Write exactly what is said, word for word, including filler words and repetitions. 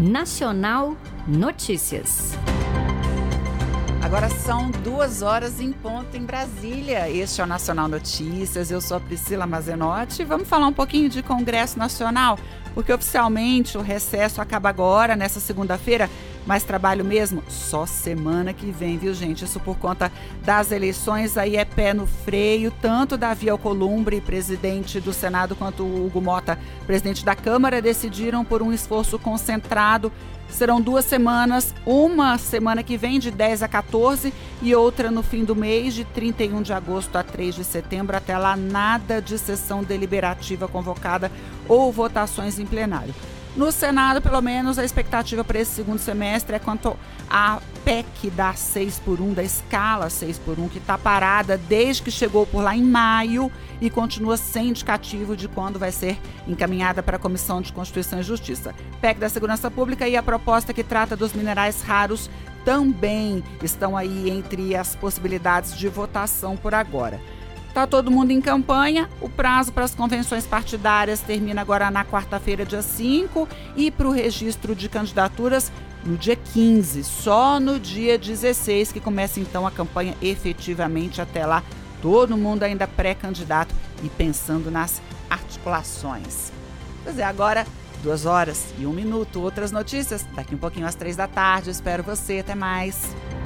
Nacional Notícias. Agora são duas horas em ponto em Brasília. Este é o Nacional Notícias. Eu sou a Priscila Mazenotti. Vamos falar um pouquinho de Congresso Nacional, porque oficialmente o recesso acaba agora, nessa segunda-feira, mas trabalho mesmo só semana que vem, viu, gente? Isso por conta das eleições, aí é pé no freio, tanto Davi Alcolumbre, presidente do Senado, quanto o Hugo Mota, presidente da Câmara, decidiram por um esforço concentrado. Serão duas semanas, uma semana que vem, de dez a quatorze, e outra no fim do mês, de trinta e um de agosto a três de setembro. Até lá, nada de sessão deliberativa convocada ou votações em plenário. No Senado, pelo menos, a expectativa para esse segundo semestre é quanto à P E C da seis por um, da escala seis por um, que está parada desde que chegou por lá em maio e continua sem indicativo de quando vai ser encaminhada para a Comissão de Constituição e Justiça. P E C da Segurança Pública e a proposta que trata dos minerais raros também estão aí entre as possibilidades de votação por agora. Está todo mundo em campanha, o prazo para as convenções partidárias termina agora na quarta-feira, dia cinco, e para o registro de candidaturas no dia quinze, só no dia dezesseis, que começa então a campanha efetivamente. Até lá, todo mundo ainda pré-candidato e pensando nas articulações. Pois é, agora duas horas e um minuto. Outras notícias daqui um pouquinho às três da tarde. Eu espero você. Até mais.